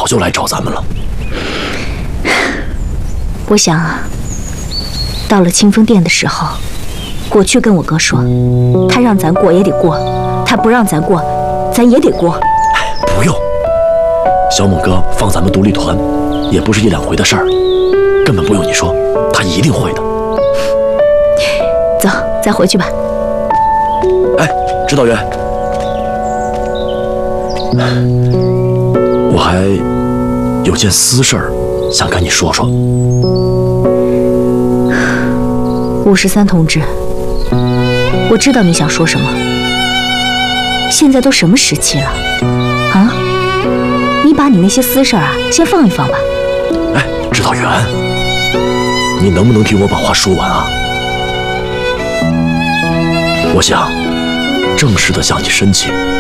早就来找咱们了。 我想啊，到了清风殿的时候，我去跟我哥说，他让咱过也得过，他不让咱过，咱也得过。 不用，小猛哥放咱们独立团，也不是一两回的事儿，根本不用你说，他一定会的。 走，咱回去吧。 哎，指导员，我还有件私事儿想跟你说说。 53同志，我知道你想说什么。现在都什么时期了啊？你把你那些私事儿啊，先放一放吧。 哎，指导员，你能不能听我把话说完啊？我想正式的向你申请